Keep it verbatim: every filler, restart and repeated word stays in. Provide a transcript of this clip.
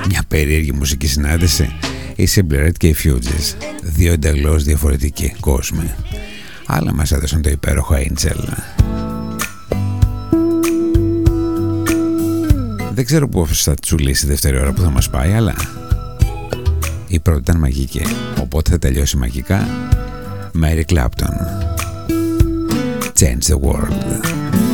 Μια περίεργη μουσική συνάντηση. Οι Simply Red και οι Fugees. Δύο εντελώς διαφορετικοί κόσμοι. Αλλά μας έδωσαν το υπέροχο Angel. Δεν ξέρω πώς θα τσουλήσει η δεύτερη ώρα που θα μας πάει, αλλά η πρώτη ήταν μαγική. Οπότε θα τελειώσει μαγικά. Mary Clapton. Change the world.